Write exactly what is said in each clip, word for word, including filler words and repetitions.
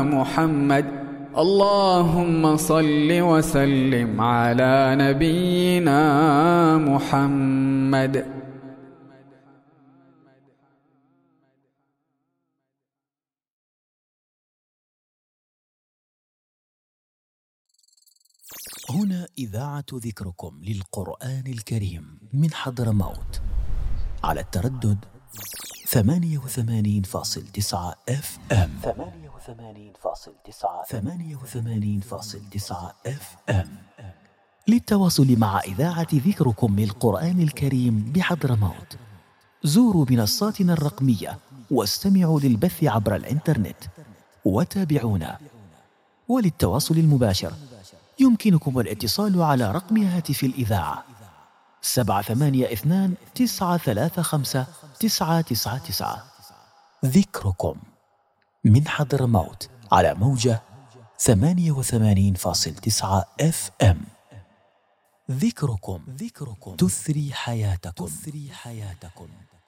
محمد. اللهم صل وسلم على نبينا محمد. هنا إذاعة ذكركم للقرآن الكريم من حضرموت على التردد ثمانية وثمانين فاصل تسعة اف ام ثمانية وثمانين فاصل تسعة ثمانية وثمانين فاصل تسعة اف ام. للتواصل مع إذاعة ذكركم للقرآن الكريم بحضرموت زوروا منصاتنا الرقمية واستمعوا للبث عبر الإنترنت وتابعونا. وللتواصل المباشر يمكنكم الاتصال على رقم هاتف الإذاعة سبعة ثمانية اثنان تسعة ثلاثة خمسة تسعة تسعة تسعة. ذكركم من حضرموت على موجة ثمانية وثمانين فاصل تسعة اف ام. ذكركم ذكركم تثري حياتكم تثري حياتكم.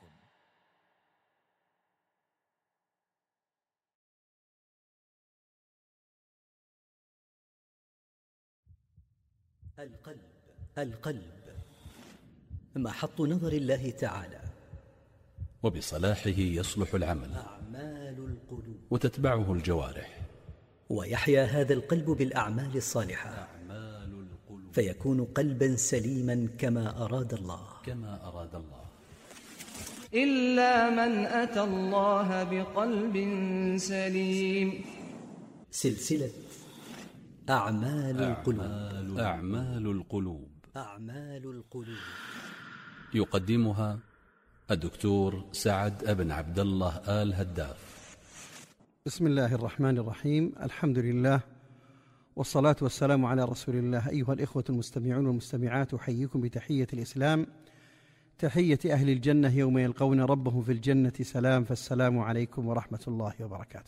القلب القلب محط نظر الله تعالى، وبصلاحه يصلح العمل أعمال القلوب وتتبعه الجوارح، ويحيا هذا القلب بالأعمال الصالحة أعمال القلوب فيكون قلبا سليما كما أراد الله كما أراد الله. إلا من أتى الله بقلب سليم. سلسلة أعمال القلوب أعمال, أعمال القلوب أعمال القلوب يقدمها الدكتور سعد ابن عبد الله آل هداف. بسم الله الرحمن الرحيم. الحمد لله والصلاة والسلام على رسول الله. أيها الإخوة المستمعون والمستمعات، أحييكم بتحية الإسلام، تحية أهل الجنة يوم يلقون ربهم في الجنة سلام، فالسلام عليكم ورحمة الله وبركاته.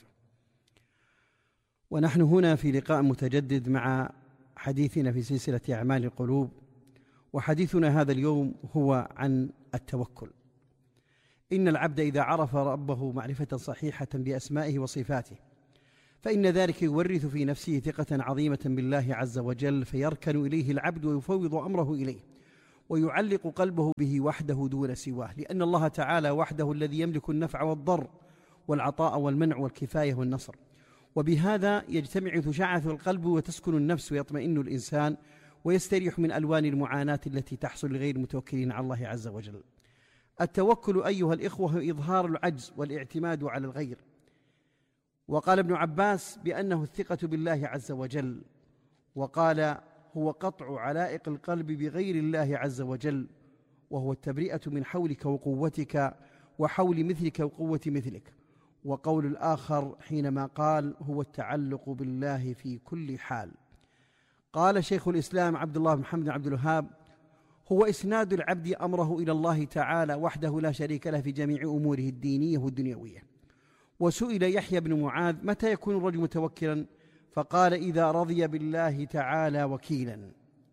ونحن هنا في لقاء متجدد مع حديثنا في سلسلة أعمال القلوب، وحديثنا هذا اليوم هو عن التوكل. إن العبد إذا عرف ربه معرفة صحيحة بأسمائه وصفاته فإن ذلك يورث في نفسه ثقة عظيمة بالله عز وجل، فيركن إليه العبد ويفوض أمره إليه ويعلق قلبه به وحده دون سواه، لأن الله تعالى وحده الذي يملك النفع والضر والعطاء والمنع والكفاية والنصر، وبهذا يجتمع تشعث القلب وتسكن النفس ويطمئن الإنسان ويستريح من ألوان المعاناة التي تحصل لغير المتوكلين على الله عز وجل. التوكل أيها الإخوة إظهار العجز والاعتماد على الغير، وقال ابن عباس بأنه الثقة بالله عز وجل، وقال هو قطع علائق القلب بغير الله عز وجل، وهو التبرئة من حولك وقوتك وحول مثلك وقوة مثلك. وقول الآخر حينما قال هو التعلق بالله في كل حال. قال شيخ الإسلام عبد الله بن محمد عبد الوهاب هو إسناد العبد أمره إلى الله تعالى وحده لا شريك له في جميع أموره الدينية والدنيوية. وسئل يحيى بن معاذ متى يكون الرجل متوكلا؟ فقال إذا رضي بالله تعالى وكيلا.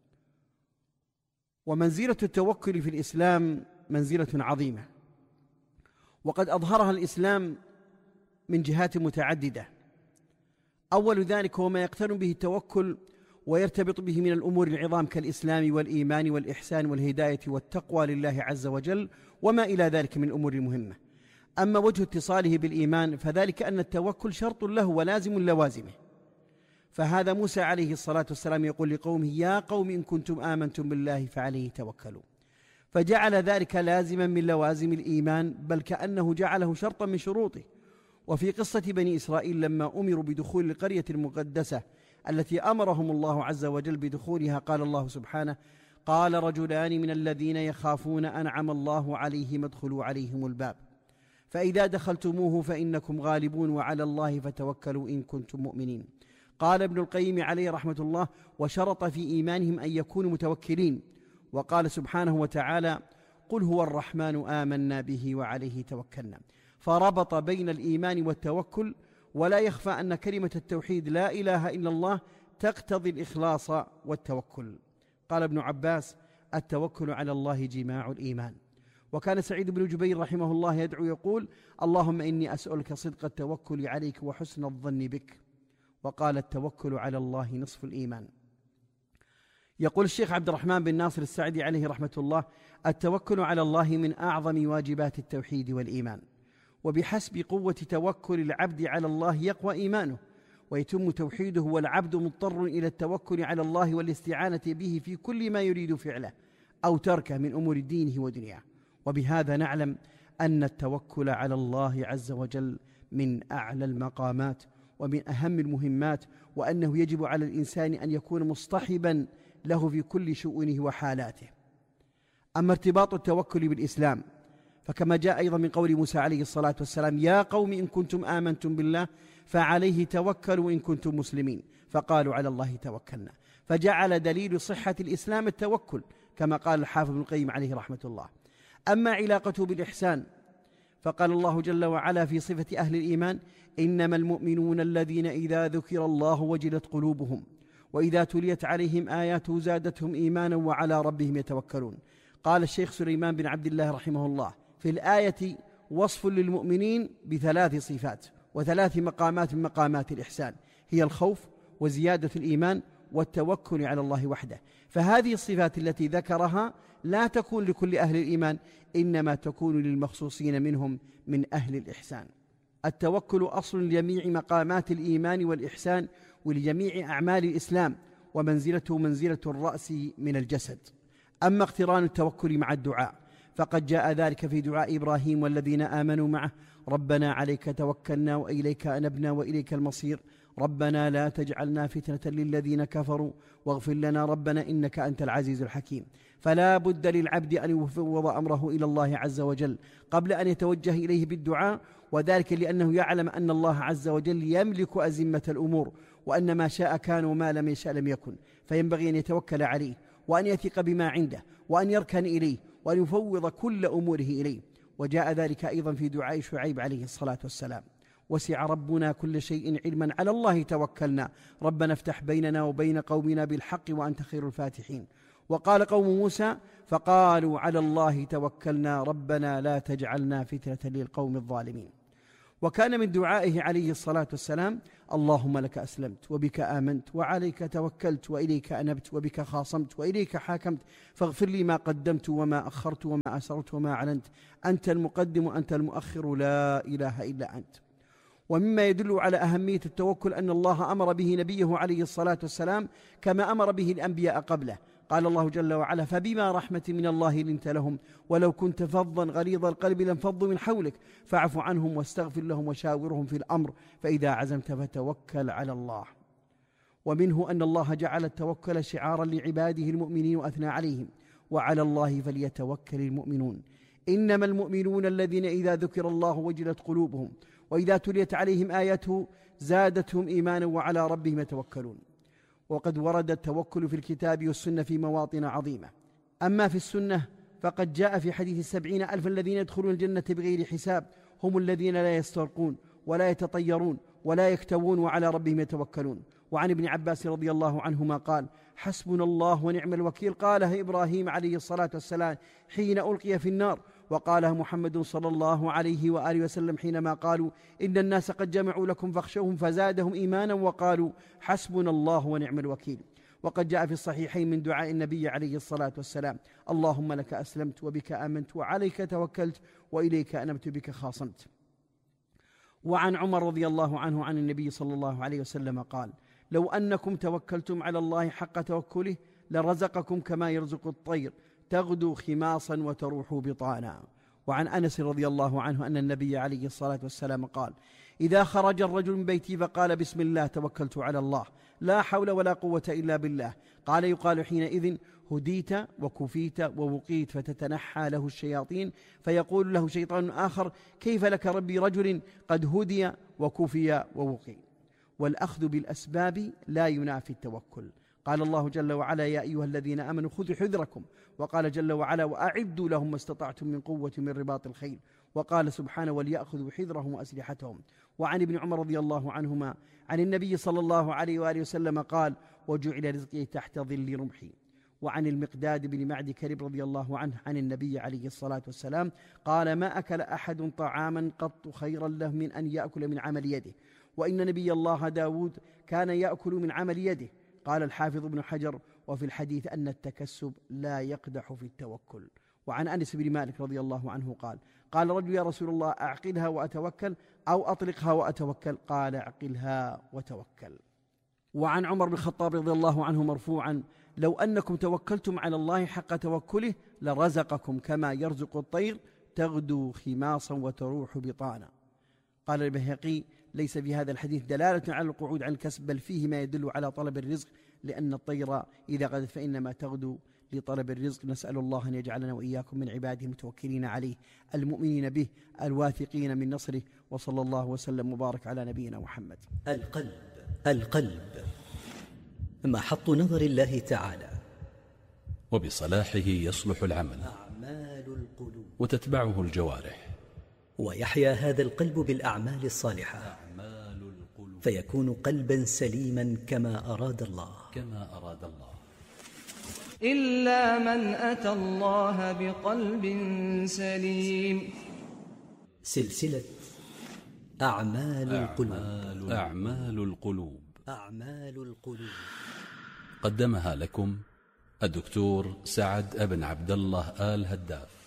ومنزلة التوكل في الإسلام منزلة عظيمة، وقد أظهرها الإسلام من جهات متعددة. أول ذلك هو ما يقترن به التوكل ويرتبط به من الأمور العظام كالإسلام والإيمان والإحسان والهداية والتقوى لله عز وجل وما إلى ذلك من الأمور المهمة. أما وجه اتصاله بالإيمان فذلك أن التوكل شرط له ولازم لوازمه. فهذا موسى عليه الصلاة والسلام يقول لقومه يا قوم إن كنتم آمنتم بالله فعليه توكلوا، فجعل ذلك لازما من لوازم الإيمان، بل كأنه جعله شرطا من شروطه. وفي قصة بني إسرائيل لما أمروا بدخول القرية المقدسة التي أمرهم الله عز وجل بدخولها، قال الله سبحانه قال رجلان من الذين يخافون أنعم الله عليهم ادخلوا عليهم الباب فإذا دخلتموه فإنكم غالبون وعلى الله فتوكلوا إن كنتم مؤمنين. قال ابن القيم عليه رحمة الله وشرط في إيمانهم أن يكونوا متوكلين، وقال سبحانه وتعالى قل هو الرحمن آمنا به وعليه توكلنا، فربط بين الإيمان والتوكل. ولا يخفى أن كلمة التوحيد لا إله إلا الله تقتضي الإخلاص والتوكل. قال ابن عباس التوكل على الله جماع الإيمان. وكان سعيد بن جبير رحمه الله يدعو يقول اللهم إني أسألك صدق التوكل عليك وحسن الظن بك. وقال التوكل على الله نصف الإيمان. يقول الشيخ عبد الرحمن بن ناصر السعدي عليه رحمة الله: التوكل على الله من أعظم واجبات التوحيد والإيمان، وبحسب قوة توكل العبد على الله يقوى إيمانه ويتم توحيده، والعبد مضطر إلى التوكل على الله والاستعانة به في كل ما يريد فعله أو تركه من أمور دينه ودنياه. وبهذا نعلم أن التوكل على الله عز وجل من أعلى المقامات ومن أهم المهمات، وأنه يجب على الإنسان أن يكون مصطحبا له في كل شؤونه وحالاته. أما ارتباط التوكل بالإسلام فكما جاء أيضا من قول موسى عليه الصلاة والسلام: يا قوم إن كنتم آمنتم بالله فعليه توكلوا إن كنتم مسلمين، فقالوا على الله توكلنا، فجعل دليل صحة الإسلام التوكل كما قال الحافظ ابن القيم عليه رحمة الله. أما علاقته بالإحسان فقال الله جل وعلا في صفة أهل الإيمان: إنما المؤمنون الذين إذا ذكر الله وجلت قلوبهم وإذا تليت عليهم آياته زادتهم إيمانا وعلى ربهم يتوكلون. قال الشيخ سليمان بن عبد الله رحمه الله: في الآية وصف للمؤمنين بثلاث صفات وثلاث مقامات من مقامات الإحسان، هي الخوف وزيادة الإيمان والتوكل على الله وحده. فهذه الصفات التي ذكرها لا تكون لكل أهل الإيمان، إنما تكون للمخصوصين منهم من أهل الإحسان. التوكل أصل لجميع مقامات الإيمان والإحسان ولجميع أعمال الإسلام، ومنزلته منزلة الرأس من الجسد. أما اقتران التوكل مع الدعاء فقد جاء ذلك في دعاء إبراهيم والذين آمنوا معه: ربنا عليك توكلنا وإليك أنبنا وإليك المصير، ربنا لا تجعلنا فتنة للذين كفروا واغفر لنا ربنا إنك أنت العزيز الحكيم. فلا بد للعبد أن يفوض أمره إلى الله عز وجل قبل أن يتوجه إليه بالدعاء، وذلك لأنه يعلم أن الله عز وجل يملك أزمة الأمور، وأن ما شاء كان وما لم يشاء لم يكن، فينبغي أن يتوكل عليه وأن يثق بما عنده وأن يركن إليه وأن يفوض كل أموره إليه. وجاء ذلك أيضا في دعاء شعيب عليه الصلاة والسلام: وسع ربنا كل شيء علما على الله توكلنا ربنا افتح بيننا وبين قومنا بالحق وأنت خير الفاتحين. وقال قوم موسى: فقالوا على الله توكلنا ربنا لا تجعلنا فتنة للقوم الظالمين. وكان من دعائه عليه الصلاة والسلام: اللهم لك أسلمت وبك آمنت وعليك توكلت وإليك أنبت وبك خاصمت وإليك حاكمت فاغفر لي ما قدمت وما أخرت وما أسررت وما أعلنت، أنت المقدم وأنت المؤخر لا إله إلا أنت. ومما يدل على أهمية التوكل أن الله أمر به نبيه عليه الصلاة والسلام كما أمر به الأنبياء قبله. قال الله جل وعلا: فبما رحمة من الله لنت لهم ولو كنت فظا غليظ القلب لانفضوا من حولك فاعف عنهم واستغفر لهم وشاورهم في الأمر فإذا عزمت فتوكل على الله. ومنه أن الله جعل التوكل شعارا لعباده المؤمنين وأثنى عليهم: وعلى الله فليتوكل المؤمنون، إنما المؤمنون الذين إذا ذكر الله وجلت قلوبهم وإذا تليت عليهم آياته زادتهم إيمانا وعلى ربهم يتوكلون. وقد ورد التوكل في الكتاب والسنة في مواطن عظيمة. أما في السنة فقد جاء في حديث السبعين ألفا الذين يدخلون الجنة بغير حساب هم الذين لا يسترقون ولا يتطيرون ولا يكتوون وعلى ربهم يتوكلون. وعن ابن عباس رضي الله عنهما قال: حسبنا الله ونعم الوكيل، قالها إبراهيم عليه الصلاة والسلام حين ألقي في النار، وقالها محمد صلى الله عليه وآله وسلم حينما قالوا إن الناس قد جمعوا لكم فاخشوهم فزادهم إيمانا وقالوا حسبنا الله ونعم الوكيل. وقد جاء في الصحيحين من دعاء النبي عليه الصلاة والسلام: اللهم لك أسلمت وبك آمنت وعليك توكلت وإليك أنبت بك خاصمت. وعن عمر رضي الله عنه عن النبي صلى الله عليه وسلم قال: لو أنكم توكلتم على الله حق توكله لرزقكم كما يرزق الطير تغدو خماصا وتروح بطانا. وعن أنس رضي الله عنه أن النبي عليه الصلاة والسلام قال: إذا خرج الرجل من بيتي فقال بسم الله توكلت على الله لا حول ولا قوة إلا بالله، قال يقال حينئذ هديت وكفيت ووقيت، فتتنحى له الشياطين فيقول له شيطان آخر: كيف لك ربي رجل قد هدي وكفي ووقي. والأخذ بالأسباب لا ينافي التوكل. قال الله جل وعلا: يا أيها الذين آمنوا خذوا حذركم، وقال جل وعلا: وأعدوا لهم ما استطعتم من قوة من رباط الخيل، وقال سبحانه: وليأخذوا حذرهم وأسلحتهم. وعن ابن عمر رضي الله عنهما عن النبي صلى الله عليه وآله وسلم قال: وجعل رزقي تحت ظل رمحي. وعن المقداد بن معد كرب رضي الله عنه عن النبي عليه الصلاة والسلام قال: ما أكل أحد طعاما قط خيرا له من أن يأكل من عمل يده، وإن نبي الله داود كان يأكل من عمل يده. قال الحافظ ابن حجر: وفي الحديث أن التكسب لا يقدح في التوكل. وعن أنس بن مالك رضي الله عنه قال: قال رجل: يا رسول الله، أعقلها وأتوكل أو أطلقها وأتوكل؟ قال: اعقلها وتوكل. وعن عمر بن الخطاب رضي الله عنه مرفوعا: لو أنكم توكلتم على الله حق توكله لرزقكم كما يرزق الطير تغدو خماصا وتروح بطانا. قال البيهقي: ليس في هذا الحديث دلالة على القعود عن الكسب، بل فيه ما يدل على طلب الرزق، لأن الطير إذا غدت فإنما تغدو لطلب الرزق. نسأل الله أن يجعلنا وإياكم من عباده المتوكلين عليه المؤمنين به الواثقين من نصره. وصلى الله وسلم وبارك على نبينا محمد. القلب القلب محط نظر الله تعالى، وبصلاحه يصلح العمل أعمال القلوب، وتتبعه الجوارح، ويحيا هذا القلب بالأعمال الصالحة، أعمال القلوب، فيكون قلبا سليما كما أراد الله كما أراد الله. إلا من أتى الله بقلب سليم. سلسلة أعمال القلوب. أعمال, أعمال القلوب أعمال القلوب قدمها لكم الدكتور سعد بن عبد الله آل هداف.